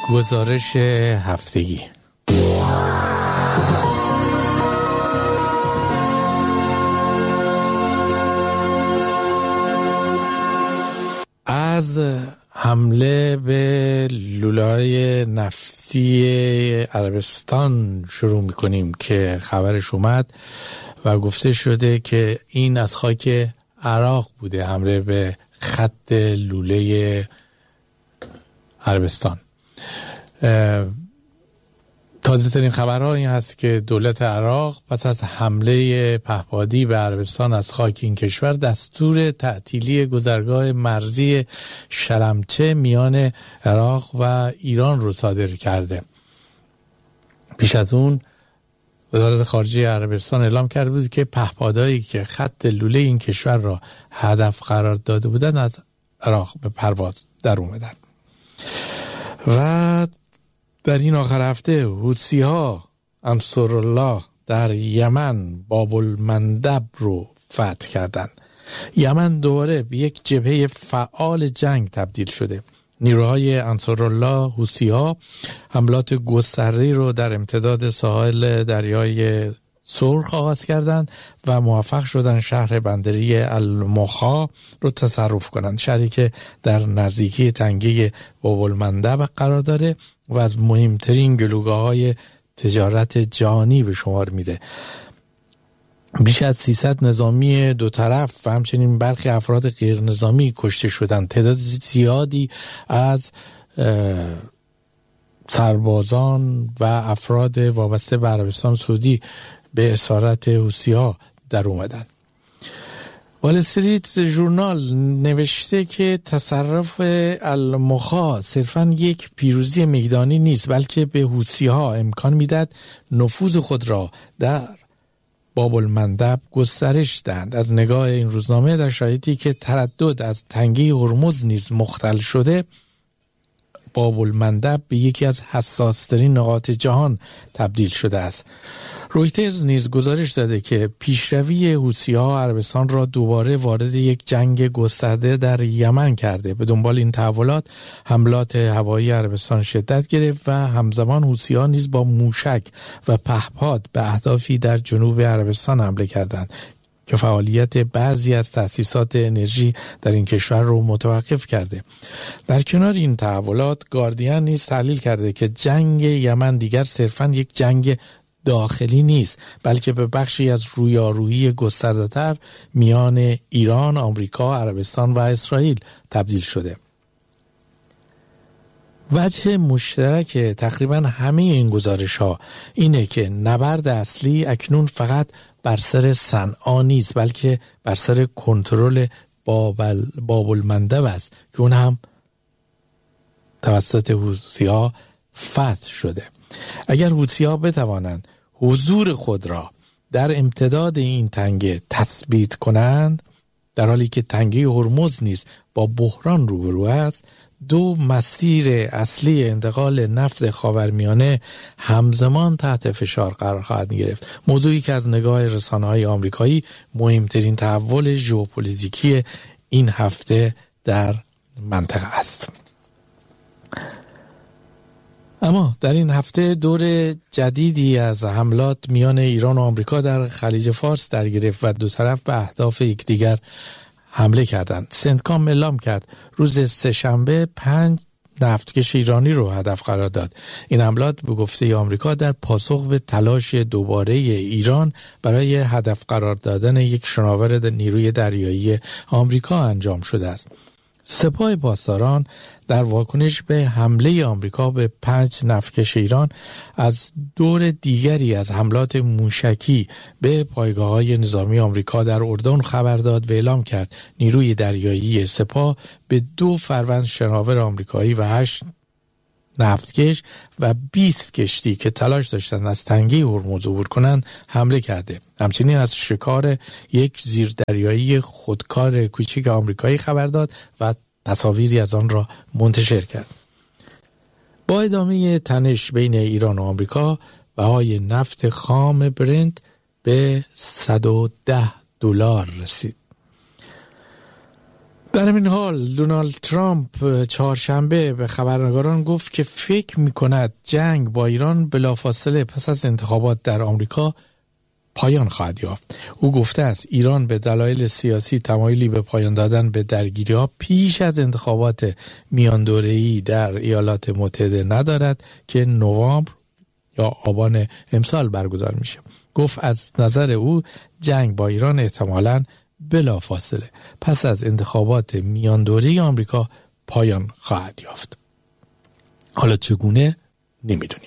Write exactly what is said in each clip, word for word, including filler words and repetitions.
گزارش هفتگی. از حمله به لوله‌های نفتی عربستان شروع می‌کنیم که خبرش اومد و گفته شده که این از خاک عراق بوده، حمله به خط لوله عربستان. تازه ترین خبرها این هست که دولت عراق پس از حمله پهپادی به عربستان از خاک این کشور دستور تعطیلی گذرگاه مرزی شلمچه میان عراق و ایران رو صادر کرده. پیش از اون وزارت خارجه عربستان اعلام کرده بود که پهپادایی که خط لوله این کشور را هدف قرار داده بودند از عراق به پرواز در اومدن. و در این آخر هفته حوثی ها انصارالله در یمن باب المندب رو فتح کردند. یمن دوباره به یک جبهه فعال جنگ تبدیل شده. نیروهای انصارالله حوثی ها حملات گسترده‌ای رو در امتداد ساحل دریای سرخ آغاز کردند و موفق شدن شهر بندری المخا رو تصرف کنند، شهری که در نزدیکی تنگه باب المندب قرار داره و از مهمترین گلوگاه‌های تجارت جهانی به شمار میره. بیش از سیصد نظامی دو طرف و همچنین برخی افراد غیر نظامی کشته شدند. تعداد زیادی از سربازان و افراد وابسته به عربستان سعودی به اسارت حوثی‌ها در اومدن. وال استریت ژورنال نوشته که تصرف المخا صرفاً یک پیروزی میدانی نیست، بلکه به حوثی‌ها امکان میداد نفوذ خود را در باب المندب گسترش دهند. از نگاه این روزنامه در شرایطی که تردد از تنگه هرمز نیز مختل شده، باب المندب به یکی از حساس‌ترین نقاط جهان تبدیل شده است. رویترز نیز گزارش داده که پیشروی حوثی‌ها عربستان را دوباره وارد یک جنگ گسترده در یمن کرده. به دنبال این تحولات حملات هوایی عربستان شدت گرفت و همزمان حوثی‌ها نیز با موشک و پهپاد به اهدافی در جنوب عربستان حمله کردند که فعالیت بعضی از تأسیسات انرژی در این کشور رو متوقف کرده. در کنار این تحولات گاردین نیز تحلیل کرده که جنگ یمن دیگر صرفاً یک جنگ داخلی نیست، بلکه به بخشی از رویارویی گسترده‌تر میان ایران، آمریکا، عربستان و اسرائیل تبدیل شده. وجه مشترک تقریبا همه این گزارش‌ها اینه که نبرد اصلی اکنون فقط بر سر صنعا نیست، بلکه بر سر کنترل باب المندب است که اون هم توسط حوثی‌ها فتح شده. اگر حوثی‌ها بتوانند حضور خود را در امتداد این تنگه تثبیت کنند، در حالی که تنگه هرمز نیز با بحران روبرو است، دو مسیر اصلی انتقال نفت خاورمیانه همزمان تحت فشار قرار خواهد گرفت. موضوعی که از نگاه رسانه‌های آمریکایی مهمترین تحول ژئوپلیتیکی این هفته در منطقه است. اما در این هفته دور جدیدی از حملات میان ایران و آمریکا در خلیج فارس در گرفت و دو طرف به اهداف یکدیگر حمله کردند. سنتکام اعلام کرد روز سه‌شنبه پنج نفتکش ایرانی رو هدف قرار داد. این حملات به گفته آمریکا در پاسخ به تلاش دوباره ایران برای هدف قرار دادن یک شناور نیروی دریایی آمریکا انجام شده است. سپاه پاسداران در واکنش به حمله آمریکا به پنج نفتکش ایران از دور دیگری از حملات موشکی به پایگاه‌های نظامی آمریکا در اردن خبر داد و اعلام کرد نیروی دریایی سپاه به دو فروند شناور آمریکایی و هشت نفتکش و بیست کشتی که تلاش داشتند از تنگه هرمز عبور کنند حمله کرده. همچنین از شکار یک زیردریایی خودکار کوچک آمریکایی خبر داد و تصاویری از آن را منتشر کرد. با ادامه تنش بین ایران و آمریکا، بهای نفت خام برنت به صد و ده دلار رسید. در این حال دونالد ترامپ چهارشنبه به خبرنگاران گفت که فکر می‌کند جنگ با ایران بلافاصله پس از انتخابات در آمریکا پایان خواهد یافت. او گفته است ایران به دلایل سیاسی تمایلی به پایان دادن به درگیری‌ها پیش از انتخابات میان دوره‌ای در ایالات متحده ندارد که نوامبر یا آبان امسال برگزار میشه. گفت از نظر او جنگ با ایران احتمالاً بلافاصله پس از انتخابات میان دوره‌ای آمریکا پایان خواهد یافت. حالا چگونه نمیدونیم.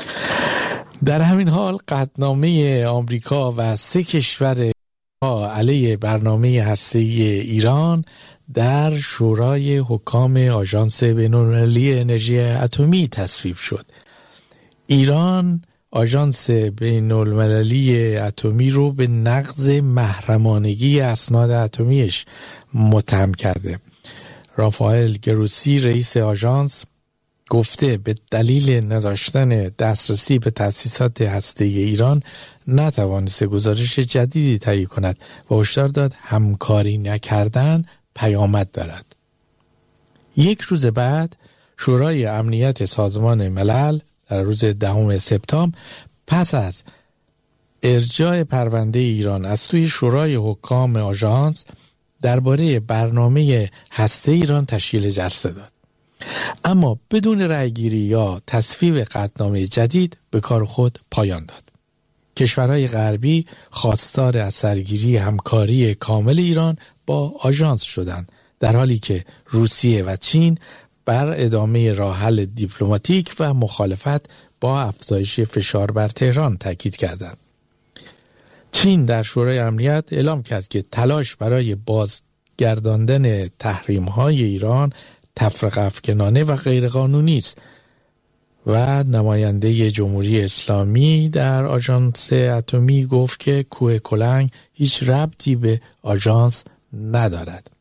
در همین حال قطعنامه آمریکا و سه کشور علیه برنامه هسته‌ای ایران در شورای حکام آژانس بین‌المللی انرژی اتمی تصویب شد. ایران آژانس بین‌المللی اتمی رو به نقض محرمانگی اسناد اتمیش متهم کرده. رافائل گروسی رئیس آژانس گفته به دلیل نداشتن دسترسی به تأسیسات هسته‌ای ایران نتوانسته گزارش جدیدی تهیه کند و هشدار داد همکاری نکردن پیامد دارد. یک روز بعد شورای امنیت سازمان ملل در روز دهم سپتامبر پس از ارجاع پرونده ایران از سوی شورای حکام آژانس درباره برنامه هسته ایران تشکیل جلسه داد. اما بدون رأیگیری یا تصویب قطعنامه جدید به کار خود پایان داد. کشورهای غربی خواستار از سرگیری همکاری کامل ایران با آژانس شدند، در حالی که روسیه و چین بر ادامه راه حل دیپلماتیک و مخالفت با افزایش فشار بر تهران تاکید کردند. چین در شورای امنیت اعلام کرد که تلاش برای بازگرداندن تحریم‌های ایران تفرقه افکنانه و غیرقانونی است و نماینده جمهوری اسلامی در آژانس اتمی گفت که کوه کلنگ هیچ ربطی به آژانس ندارد.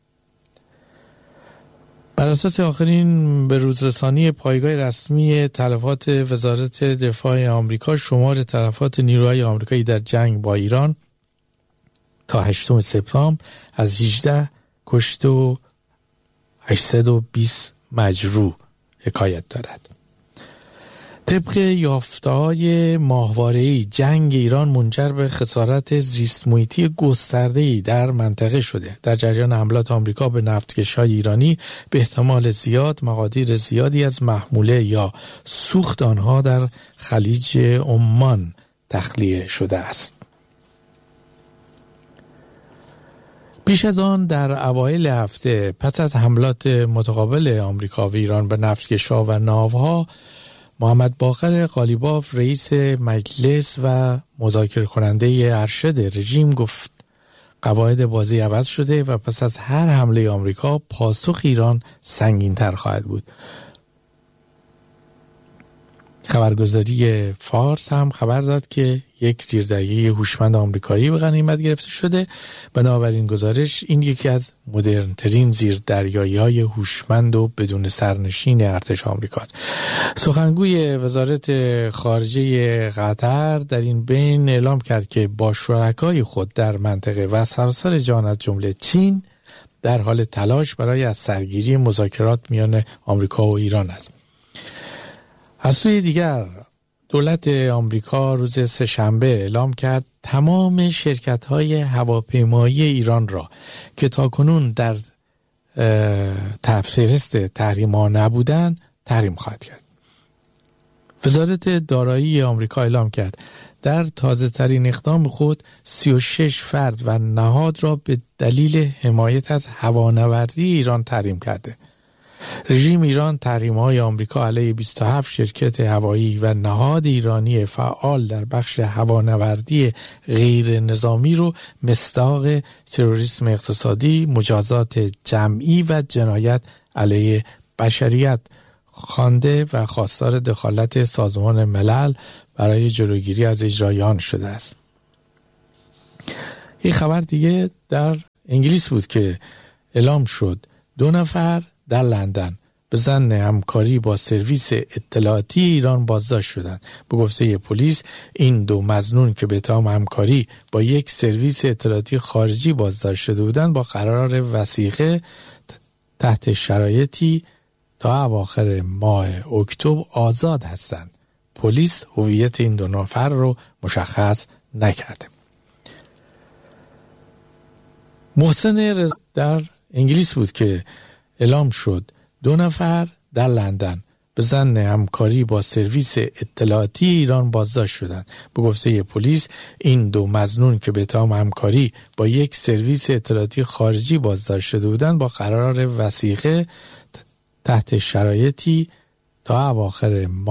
بر اساس آخرین به روزرسانی پایگاه رسمی تلفات وزارت دفاع آمریکا، شمار تلفات نیروهای آمریکایی در جنگ با ایران تا هشتم سپتامبر از هجده کشته و هشتصد و بیست مجروح حکایت دارد. طبق یافته‌های ماهواره‌ای جنگ ایران منجر به خسارت زیست محیطی گسترده‌ای در منطقه شده. در جریان حملات آمریکا به نفتکش‌های ایرانی به احتمال زیاد مقادیر زیادی از محموله یا سوخت آنها در خلیج عمان تخلیه شده است. پیش از آن در اوایل هفته پس از حملات متقابل آمریکا و ایران به نفتکش‌ها و ناوها، محمد باقر قالیباف رئیس مجلس و مذاکره کننده ارشد رژیم گفت قواعد بازی عوض شده و پس از هر حمله آمریکا پاسخ ایران سنگین‌تر خواهد بود. خبرگزاری فارس هم خبر داد که یک زیردریایی هوشمند آمریکایی به غنیمت گرفته شده. بنابراین گزارش این یکی از مدرن‌ترین زیردریایی‌های هوشمند و بدون سرنشین ارتش آمریکاست. سخنگوی وزارت خارجه قطر در این بین اعلام کرد که با شرکای خود در منطقه و سراسر جهان از جمله چین در حال تلاش برای از سرگیری مذاکرات میان آمریکا و ایران است. از سوی دیگر دولت آمریکا روز سه‌شنبه اعلام کرد تمام شرکت‌های هواپیمایی ایران را که تاکنون در فهرست تحریم‌ها نبودند تحریم خواهد کرد. وزارت دارایی آمریکا اعلام کرد در تازه‌ترین اقدام خود سی و شش فرد و نهاد را به دلیل حمایت از هوانوردی ایران تحریم کرده. رژیم ایران تحریم‌های آمریکا علیه بیست و هفت شرکت هوایی و نهاد ایرانی فعال در بخش هوانوردی غیر نظامی رو مصداق تروریسم اقتصادی، مجازات جمعی و جنایت علیه بشریت خوانده و خواستار دخالت سازمان ملل برای جلوگیری از اجرای آن شده است. یک خبر دیگه در انگلیس بود که اعلام شد دو نفر در لندن به ظن همکاری با سرویس اطلاعاتی ایران بازداشت شدند. به گفته پلیس این دو مظنون که به اتهام همکاری با یک سرویس اطلاعاتی خارجی بازداشت شده بودند با قرار وثیقه تحت شرایطی تا اواخر ماه اکتبر آزاد هستند. پلیس هویت این دو نفر رو مشخص نکرده. محسن در انگلیس بود که اعلام شد دو نفر در لندن به ظن همکاری با سرویس اطلاعاتی ایران بازداشت شدند. به گفته پلیس این دو مظنون که به اتهام همکاری با یک سرویس اطلاعاتی خارجی بازداشت شده بودند با قرار وثیقه تحت شرایطی تا اواخر